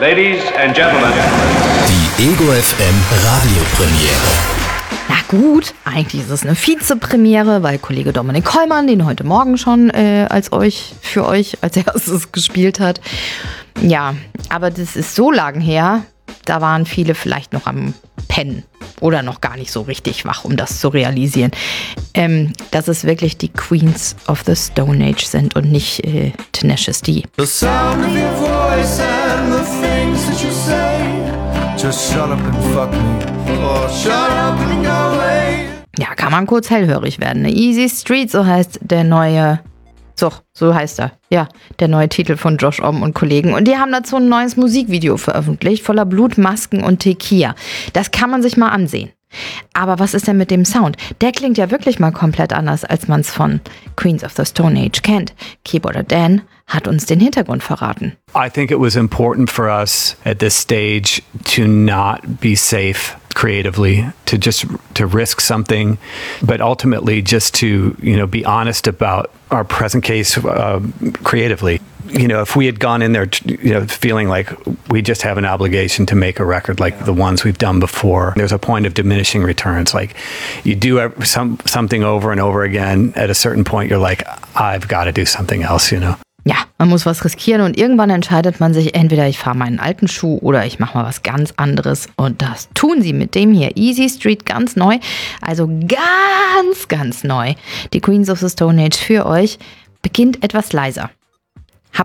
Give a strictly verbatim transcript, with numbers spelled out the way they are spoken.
Ladies and Gentlemen. Die Ego F M Radiopremiere. Na gut, eigentlich ist es eine Vize-Premiere, weil Kollege Dominik Kollmann den heute Morgen schon äh, als euch, für euch als erstes gespielt hat. Ja, aber das ist so lang her, da waren viele vielleicht noch am Pennen oder noch gar nicht so richtig wach, um das zu realisieren. Ähm, dass es wirklich die Queens of the Stone Age sind und nicht äh, Tenacious D. The sound of your voice and the things that you say. Just shut up and fuck me. Or shut up and go away. Ja, kann man kurz hellhörig werden. Ne? Easy Street, so heißt der neue... So, so heißt er. Ja, der neue Titel von Josh Homme und Kollegen. Und die haben dazu ein neues Musikvideo veröffentlicht, voller Blut, Masken und Tequila. Das kann man sich mal ansehen. Aber was ist denn mit dem Sound? Der klingt ja wirklich mal komplett anders, als man es von Queens of the Stone Age kennt. Keyboarder Dan hat uns den Hintergrund verraten. I think it was important for us at this stage to not be safe creatively, to just to risk something, but ultimately just to, you know, be honest about our present case uh, creatively. You know, if we had gone in there, you know, feeling like we just have an obligation to make a record like the ones we've done before, there's a point of diminishing returns. Like, you do some something over and over again. At a certain point, you're like, I've got to do something else, you know. Ja, man muss was riskieren und irgendwann entscheidet man sich, entweder ich fahre meinen alten Schuh oder ich mache mal was ganz anderes. Und das tun sie mit dem hier. Easy Street, ganz neu. Also ganz, ganz neu. Die Queens of the Stone Age für euch beginnt etwas leiser.